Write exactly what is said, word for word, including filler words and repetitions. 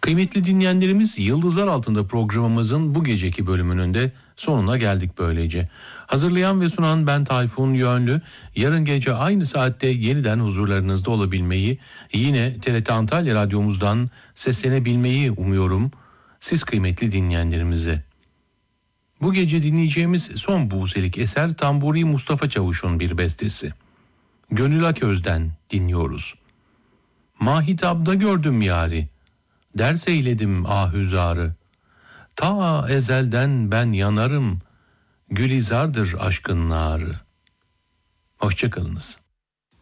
Kıymetli dinleyenlerimiz, Yıldızlar Altında programımızın bu geceki bölümünün de sonuna geldik böylece. Hazırlayan ve sunan ben Tayfun Yönlü. Yarın gece aynı saatte yeniden huzurlarınızda olabilmeyi, yine T R T Antalya Radyomuzdan seslenebilmeyi umuyorum siz kıymetli dinleyenlerimize. Bu gece dinleyeceğimiz son buğselik eser Tamburi Mustafa Çavuş'un bir bestesi. Gönül Aköz'den dinliyoruz. Mahitabda gördüm yari, ders eyledim ahüzarı. Ta ezelden ben yanarım, gülizardır aşkın narı. Hoşça kalınız.